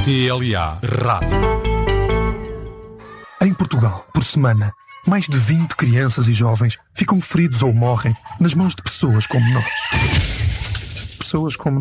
TLA Rádio. Em Portugal, por semana, mais de 20 crianças e jovens ficam feridos ou morrem nas mãos de pessoas como nós. Pessoas como